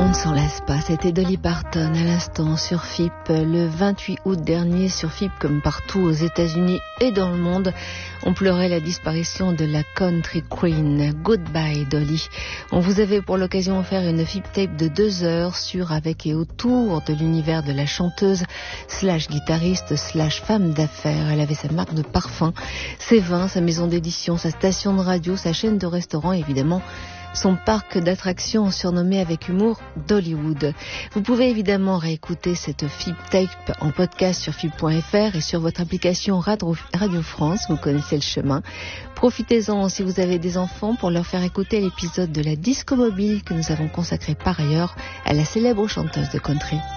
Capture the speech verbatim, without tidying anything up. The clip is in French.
On ne s'en lasse pas, c'était Dolly Parton à l'instant sur F I P. Le vingt-huit août dernier sur F I P, comme partout aux États-Unis et dans le monde, on pleurait la disparition de la country queen. Goodbye Dolly. On vous avait pour l'occasion offert une F I P tape de deux heures sur, avec et autour de l'univers de la chanteuse slash guitariste slash femme d'affaires. Elle avait sa marque de parfum, ses vins, sa maison d'édition, sa station de radio, sa chaîne de restaurants, évidemment son parc d'attractions surnommé avec humour Dollywood. Vous pouvez évidemment réécouter cette F I P tape en podcast sur F I P point F R et sur votre application Radio, Radio France, vous connaissez le chemin. Profitez-en si vous avez des enfants pour leur faire écouter l'épisode de la Disco Mobile que nous avons consacré par ailleurs à la célèbre chanteuse de country.